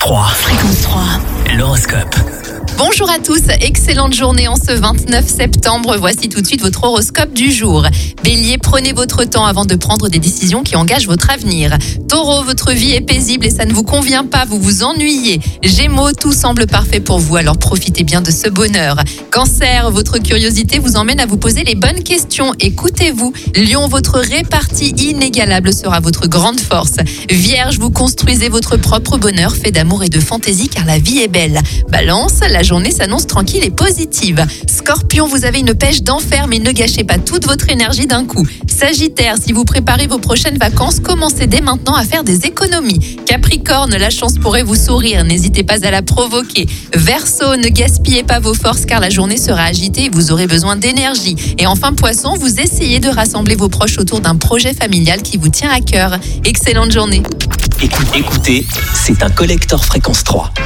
3. Fréquence 3. L'horoscope. Bonjour à tous, excellente journée en ce 29 septembre. Voici tout de suite votre horoscope du jour. Bélier, prenez votre temps avant de prendre des décisions qui engagent votre avenir. Taureau, votre vie est paisible et ça ne vous convient pas, vous vous ennuyez. Gémeaux, tout semble parfait pour vous, alors profitez bien de ce bonheur. Cancer, votre curiosité vous emmène à vous poser les bonnes questions. Écoutez-vous. Lion, votre répartie inégalable sera votre grande force. Vierge, vous construisez votre propre bonheur fait d'amour et de fantaisie car la vie est belle. Balance, la journée s'annonce tranquille et positive. Scorpion, vous avez une pêche d'enfer, mais ne gâchez pas toute votre énergie d'un coup. Sagittaire, si vous préparez vos prochaines vacances, commencez dès maintenant à faire des économies. Capricorne, la chance pourrait vous sourire, n'hésitez pas à la provoquer. Verseau, ne gaspillez pas vos forces car la journée sera agitée et vous aurez besoin d'énergie. Et enfin Poisson, vous essayez de rassembler vos proches autour d'un projet familial qui vous tient à cœur. Excellente journée. Écoutez, c'est un collector fréquence 3.